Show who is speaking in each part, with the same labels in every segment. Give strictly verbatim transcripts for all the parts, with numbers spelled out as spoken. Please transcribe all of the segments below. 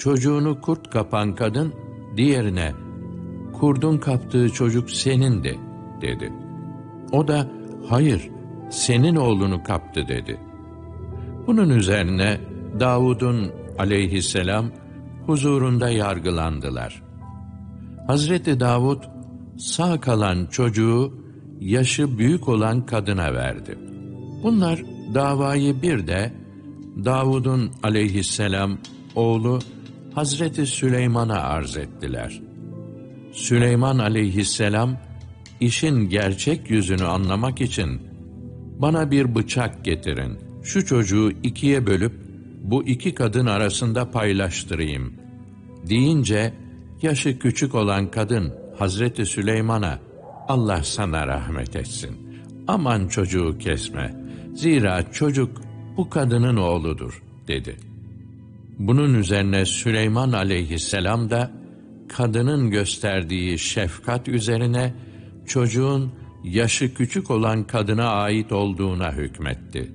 Speaker 1: çocuğunu kurt kapan kadın diğerine kurdun kaptığı çocuk senindi dedi. O da hayır senin oğlunu kaptı dedi. Bunun üzerine Davud'un aleyhisselam huzurunda yargılandılar. Hazreti Davud sağ kalan çocuğu yaşı büyük olan kadına verdi. Bunlar davayı bir de Davud'un aleyhisselam oğlu Hazreti Süleyman'a arz ettiler. Süleyman aleyhisselam işin gerçek yüzünü anlamak için bana bir bıçak getirin, şu çocuğu ikiye bölüp bu iki kadın arasında paylaştırayım deyince yaşı küçük olan kadın Hazreti Süleyman'a Allah sana rahmet etsin. Aman çocuğu kesme. Zira çocuk bu kadının oğludur dedi. Bunun üzerine Süleyman aleyhisselam da kadının gösterdiği şefkat üzerine çocuğun yaşı küçük olan kadına ait olduğuna hükmetti.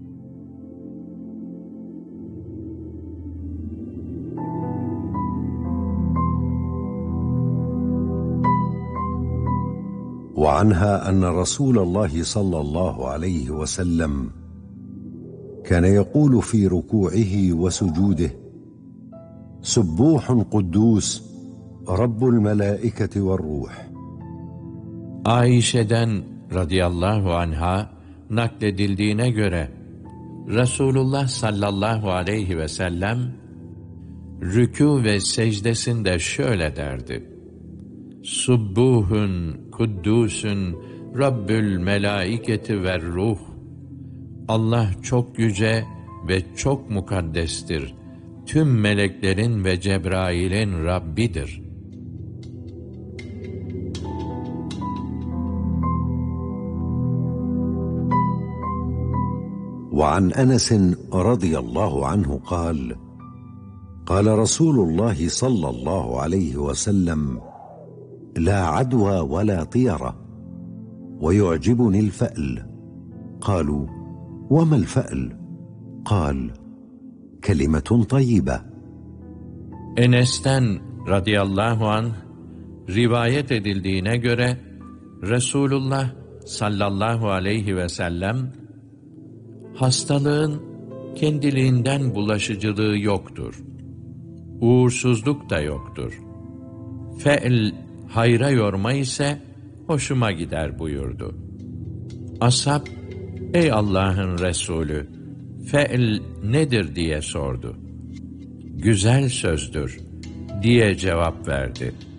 Speaker 2: وعنها أن رسول الله صلى الله عليه وسلم كان يقول في ركوعه وسجوده سبوح قدوس رب الملائكة والروح.
Speaker 1: Ayşe'den radıyallahu anha nakledildiğine göre Resulullah sallallahu aleyhi ve sellem rükû ve secdesinde şöyle derdi: Subbuhun kuddusun Rabbül melaiketi ve ruh. Allah çok yüce ve çok mukaddestir. Tüm meleklerin ve Cebrail'in Rabbidir.
Speaker 2: وعن أنس رضي الله عنه قال قال رسول الله صلى الله عليه وسلم لا عدوى ولا طيرة ويعجبني الفأل. قالوا وما الفأل؟ قال كلمة طيبة.
Speaker 1: Enes'ten radıyallahu anh rivayet edildiğine göre Resulullah sallallahu aleyhi ve sellem hastalığın kendiliğinden bulaşıcılığı yoktur. Uğursuzluk da yoktur. Fe'l hayra yorma ise hoşuma gider buyurdu. Ashab, ey Allah'ın Resulü, fe'l nedir diye sordu. Güzel sözdür diye cevap verdi.